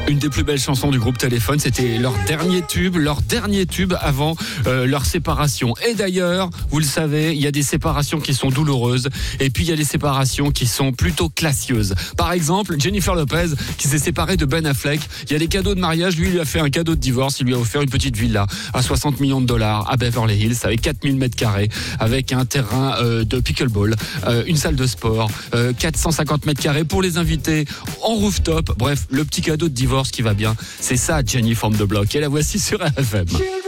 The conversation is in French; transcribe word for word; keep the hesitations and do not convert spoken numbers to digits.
Une des plus belles chansons du groupe Téléphone, c'était leur dernier tube, leur dernier tube avant euh, leur séparation. Et d'ailleurs, vous le savez, il y a des séparations qui sont douloureuses et puis il y a des séparations qui sont plutôt classieuses. Par exemple, Jennifer Lopez qui s'est séparée de Ben Affleck. Il y a des cadeaux de mariage, lui il lui a fait un cadeau de divorce, il lui a offert une petite villa à soixante millions de dollars à Beverly Hills avec quatre mille mètres carrés, avec un terrain euh, de pickleball, euh, une salle de sport, euh, quatre cent cinquante mètres carrés pour les invités, en rooftop. Bref, le petit cadeau de divorce qui va bien. C'est ça, Jenny from the Block. Et la voici sur R F M.